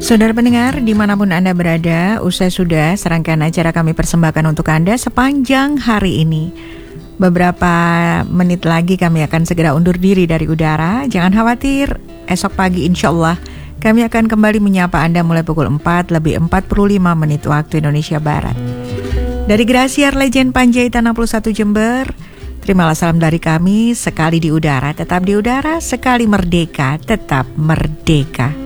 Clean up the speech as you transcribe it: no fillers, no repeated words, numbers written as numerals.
Saudara pendengar, dimanapun Anda berada, usai sudah serangkaian acara kami persembahkan untuk Anda sepanjang hari ini. Beberapa menit lagi kami akan segera undur diri dari udara. Jangan khawatir, esok pagi insya Allah kami akan kembali menyapa Anda mulai pukul 4 lebih 45 menit waktu Indonesia Barat. Dari Grasiar Legend Panjaitan 61 Jember, terimalah salam dari kami, sekali di udara, tetap di udara, sekali merdeka, tetap merdeka.